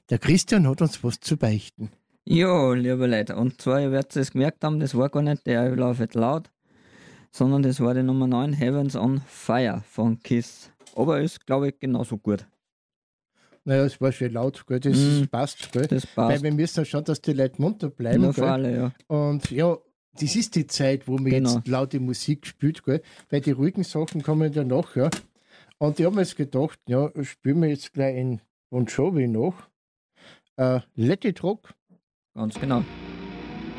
Der Christian hat uns was zu beichten. Ja, liebe Leute, und zwar, ihr werdet es gemerkt haben, das war gar nicht der I Love It Loud, sondern das war die Nummer 9, Heavens on Fire von KISS. Aber ist, glaube ich, genauso gut. Naja, es war schon laut, gell? Das passt, gell? Das passt. Weil wir müssen ja schauen, dass die Leute munter bleiben. Ja, für gell? alle, ja. Und ja, das ist die Zeit, wo man jetzt laute Musik spielt, gell? Weil die ruhigen Sachen kommen ja nachher. Und ich habe mir jetzt gedacht, ja, spielen wir jetzt gleich in Bon Jovi noch. Let It Rock. Ganz genau.